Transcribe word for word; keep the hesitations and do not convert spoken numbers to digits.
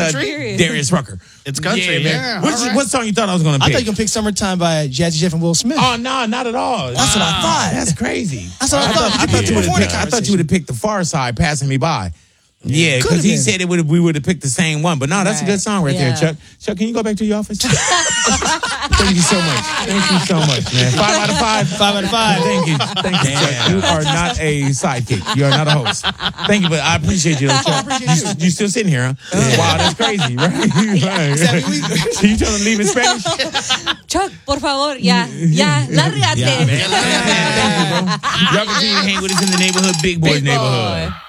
country? Darius Rucker. It's country, yeah, man. What, right. what song you thought I was going to pick? I thought you were going to pick Summertime by Jazzy Jeff and Will Smith. Oh, no, not at all. That's what I thought. That's crazy. That's what I, I thought. thought, I thought you you before would the have I thought you would have picked the Far Side, Passing Me By. Yeah, because he been. said it would we would have picked the same one. But no, that's Right. a good song right Yeah. there, Chuck. Chuck, can you go back to your office? Thank you so much. Thank you so much, man. Five out of five. Five out of five. Thank you. Thank you, Chuck. You are not a sidekick. You are not a host. Thank you, but I appreciate you, though, Chuck. You, you still sitting here, huh? Wow, that's crazy, right? right. So you telling him to leave in Spanish? Chuck, por favor, ya, ya, lárgate. Yeah, man. Thank you, bro. Y'all continue to hang with us in the neighborhood, Big Boys Big neighborhood. boy.